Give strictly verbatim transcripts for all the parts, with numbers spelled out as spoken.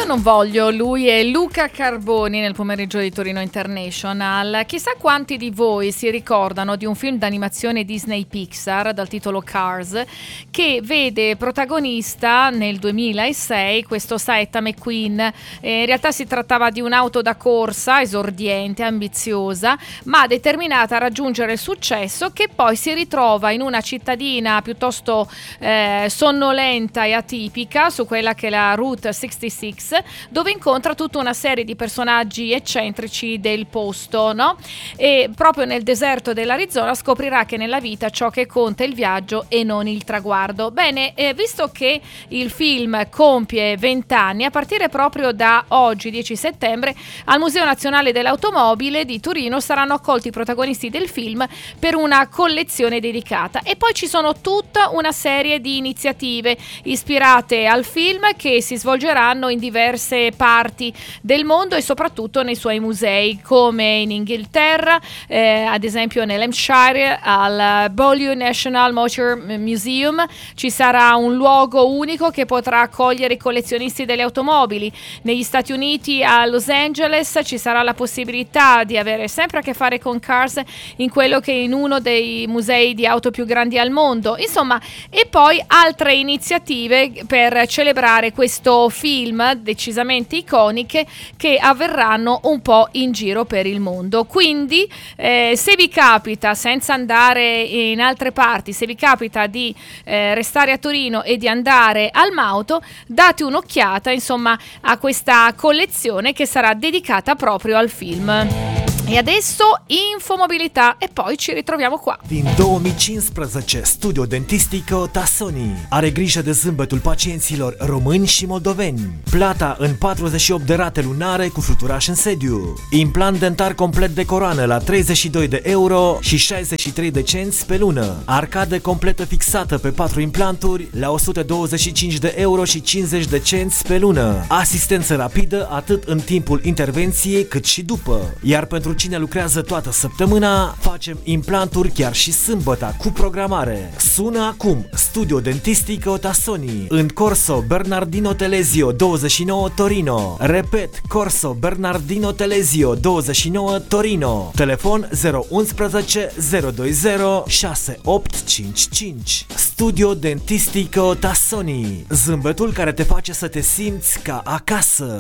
io non voglio, lui è Luca Carboni nel pomeriggio di Torino International. Chissà quanti di voi si ricordano di un film d'animazione Disney Pixar dal titolo Cars, che vede protagonista nel duemilasei questo Saetta McQueen. Eh, in realtà si trattava di un'auto da corsa esordiente, ambiziosa, ma determinata a raggiungere il successo, che poi si ritrova in una cittadina piuttosto eh, sonnolenta e atipica su quella che è la Route sessantasei, dove incontra tutta una serie di personaggi eccentrici del posto, no? E proprio nel deserto dell'Arizona scoprirà che nella vita ciò che conta è il viaggio e non il traguardo. Bene, eh, visto che il film compie venti anni, a partire proprio da oggi, dieci settembre, al Museo Nazionale dell'Automobile di Torino saranno accolti i protagonisti del film per una collezione dedicata. E poi ci sono tutta una serie di iniziative ispirate al film che si svolgeranno in diverse parti del mondo e soprattutto nei suoi musei, come in Inghilterra, eh, ad esempio nell'Hampshire al Beaulieu National Motor Museum ci sarà un luogo unico che potrà accogliere i collezionisti delle automobili. Negli Stati Uniti a Los Angeles ci sarà la possibilità di avere sempre a che fare con Cars in quello che è in uno dei musei di auto più grandi al mondo, insomma, e poi altre iniziative per celebrare questo film decisamente iconiche che avverranno un po' in giro per il mondo. Quindi eh, se vi capita, senza andare in altre parti, se vi capita di eh, restare a Torino e di andare al Mauto, date un'occhiata insomma a questa collezione che sarà dedicata proprio al film. E adesso Infomobilità e poi ci ritroviamo qua. Din două mii cincisprezece, Studio Dentistico Tassoni are grijă de zâmbetul pacienților români și moldoveni. Plata în patruzeci și opt de rate lunare cu fluturaș în sediu. Implant dentar complet de coroană la treizeci și doi de euro și șaizeci și trei de cenți pe lună. Arcadă completă fixată pe patru implanturi la o sută douăzeci și cinci de euro și cincizeci de cenți pe lună. Asistență rapidă atât în timpul intervenției cât și după. Iar pentru cine lucrează toată săptămâna, facem implanturi chiar și sâmbăta cu programare. Sună acum Studio Dentistico Tassoni în Corso Bernardino Telezio douăzeci și nouă Torino. Repet, Corso Bernardino Telezio douăzeci și nouă Torino. Telefon zero unsprezece zero douăzeci șase opt cinci cinci. Studio Dentistico Tassoni. Zâmbetul care te face să te simți ca acasă.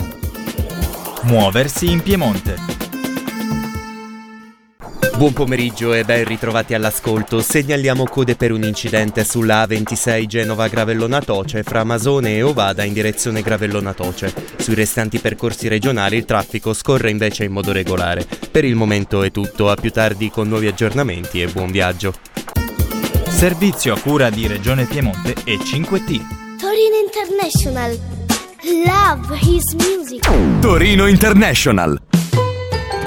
Muoversi in Piemonte. Buon pomeriggio e ben ritrovati all'ascolto. Segnaliamo code per un incidente sulla A ventisei Genova-Gravellona Toce fra Masone e Ovada in direzione Gravellona Toce. Sui restanti percorsi regionali il traffico scorre invece in modo regolare. Per il momento è tutto, a più tardi con nuovi aggiornamenti e buon viaggio. Servizio a cura di Regione Piemonte e cinque T. Torino International. Love his music. Torino International.